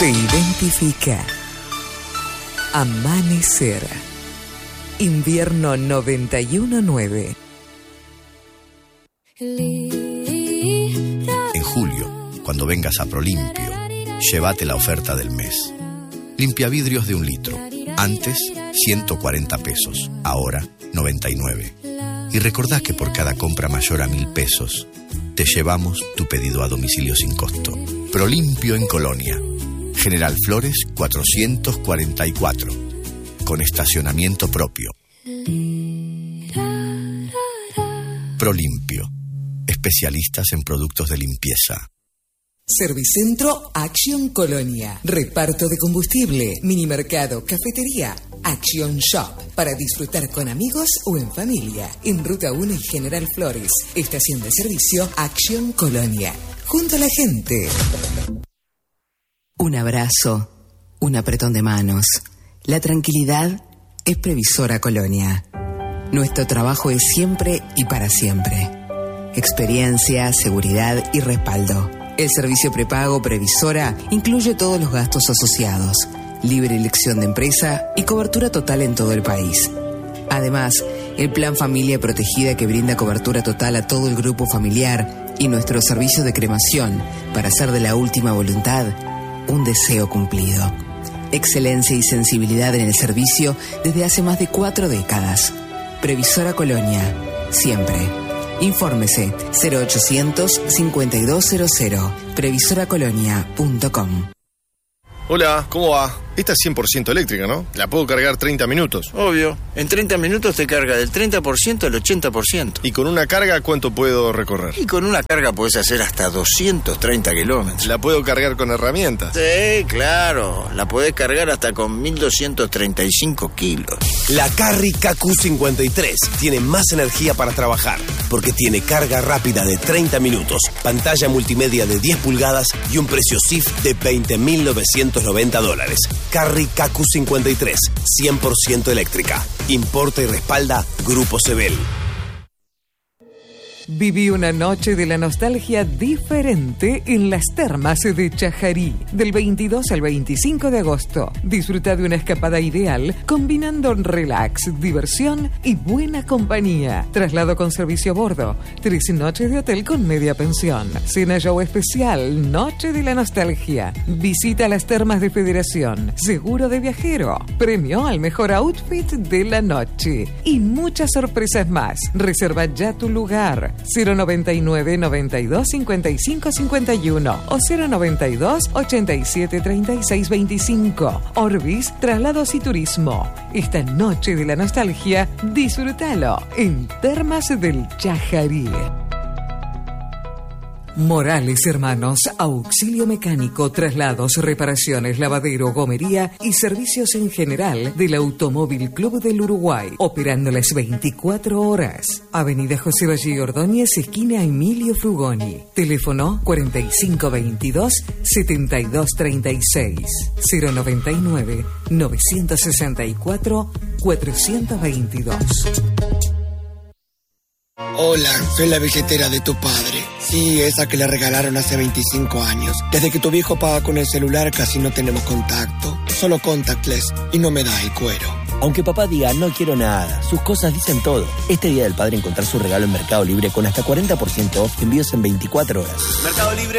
Te identifica. Amanecer. Invierno 91.9. En julio, cuando vengas a Prolimpio, llévate la oferta del mes. Limpia vidrios de 1 litro. Antes, 140 pesos. Ahora, 99. Y recordá que por cada compra mayor a 1.000 pesos, te llevamos tu pedido a domicilio sin costo. Prolimpio en Colonia. General Flores 444. Con estacionamiento propio. Prolimpio. Especialistas en productos de limpieza. Servicentro Action Colonia. Reparto de combustible, minimercado, cafetería. Action Shop. Para disfrutar con amigos o en familia. En Ruta 1 y General Flores. Estación de servicio Action Colonia. Junto a la gente. Un abrazo. Un apretón de manos. La tranquilidad es Previsora Colonia. Nuestro trabajo es siempre y para siempre. Experiencia, seguridad y respaldo. El servicio prepago Previsora incluye todos los gastos asociados, libre elección de empresa y cobertura total en todo el país. Además, el Plan Familia Protegida que brinda cobertura total a todo el grupo familiar y nuestro servicio de cremación para hacer de la última voluntad un deseo cumplido. Excelencia y sensibilidad en el servicio desde hace más de 4 décadas. Previsora Colonia, siempre. Infórmese 0800 5200 previsoracolonia.com. Hola, ¿cómo va? Esta es 100% eléctrica, ¿no? La puedo cargar 30 minutos. Obvio. En 30 minutos te carga del 30% al 80%. ¿Y con una carga cuánto puedo recorrer? Y con una carga puedes hacer hasta 230 kilómetros. ¿La puedo cargar con herramientas? Sí, claro. La podés cargar hasta con 1235 kilos. La Carry KQ53 tiene más energía para trabajar, porque tiene carga rápida de 30 minutos, pantalla multimedia de 10 pulgadas y un precio CIF de $20.990. Carry KQ53, 100% eléctrica. Importa y respalda Grupo Sebel. Viví una noche de la nostalgia diferente en las termas de Chajarí. Del 22 al 25 de agosto. Disfruta de una escapada ideal combinando relax, diversión y buena compañía. Traslado con servicio a bordo. 3 noches de hotel con media pensión. Cena show especial. Noche de la nostalgia. Visita las termas de Federación. Seguro de viajero. Premio al mejor outfit de la noche. Y muchas sorpresas más. Reserva ya tu lugar. 099 92 55 51 o 092 87 36 25. Orbis, Traslados y Turismo. Esta noche de la nostalgia, disfrútalo en Termas del Chajarí. Morales Hermanos, auxilio mecánico, traslados, reparaciones, lavadero, gomería y servicios en general del Automóvil Club del Uruguay, operando las 24 horas. Avenida José Valle Ordóñez, esquina Emilio Frugoni. Teléfono 4522-7236. 099 964 422. Hola, soy la billetera de tu padre. Sí, esa que le regalaron hace 25 años. Desde que tu viejo paga con el celular casi no tenemos contacto. Solo contactless y no me da el cuero. Aunque papá diga no quiero nada, sus cosas dicen todo. Este Día del Padre encontrar su regalo en Mercado Libre con hasta 40% off, envíos en 24 horas. Mercado Libre.